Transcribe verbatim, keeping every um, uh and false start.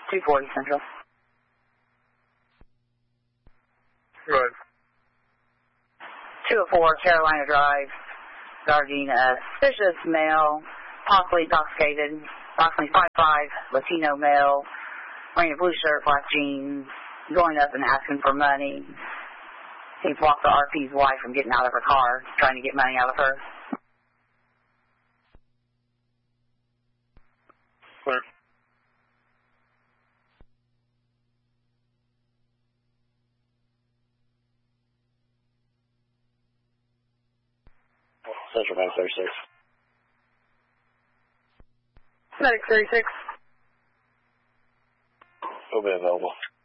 two forty Central. Right. two oh four Carolina Drive, regarding a suspicious male, possibly intoxicated, approximately five five, Latino male, wearing a blue shirt, black jeans, going up and asking for money. He blocked the R P's wife from getting out of her car, trying to get money out of her. Clear. Central Bank thirty-six. Medic thirty-six. Will be available.